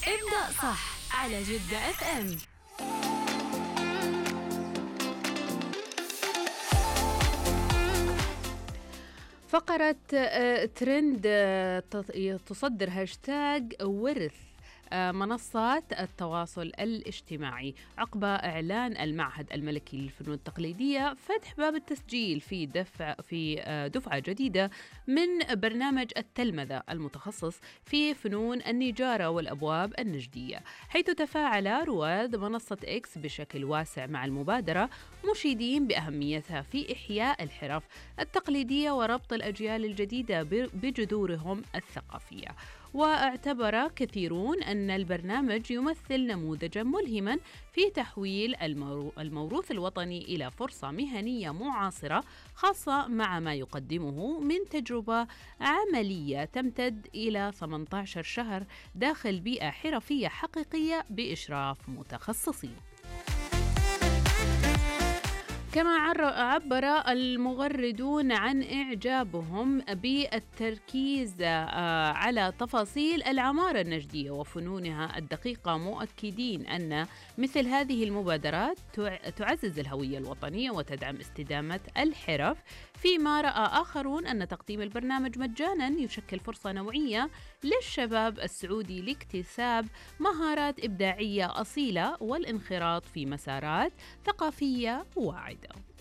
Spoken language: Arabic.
ابدأ صح على جدة اف ام. فقرة ترند تصدر هاشتاج ورث منصات التواصل الاجتماعي عقب إعلان المعهد الملكي للفنون التقليدية فتح باب التسجيل في دفعة جديدة من برنامج التلمذة المتخصص في فنون النجارة والأبواب النجدية، حيث تفاعل رواد منصة إكس بشكل واسع مع المبادرة، مشيدين بأهميتها في إحياء الحرف التقليدية وربط الأجيال الجديدة بجذورهم الثقافية. واعتبر كثيرون أن البرنامج يمثل نموذجاً ملهماً في تحويل الموروث الوطني إلى فرصة مهنية معاصرة، خاصة مع ما يقدمه من تجربة عملية تمتد إلى 18 شهر داخل بيئة حرفية حقيقية بإشراف متخصصين. كما عبر المغردون عن إعجابهم بالتركيز على تفاصيل العمارة النجدية وفنونها الدقيقة، مؤكدين أن مثل هذه المبادرات تعزز الهوية الوطنية وتدعم استدامة الحرف، فيما رأى آخرون أن تقديم البرنامج مجاناً يشكل فرصة نوعية للشباب السعودي لاكتساب مهارات إبداعية أصيلة والانخراط في مسارات ثقافية واعدة.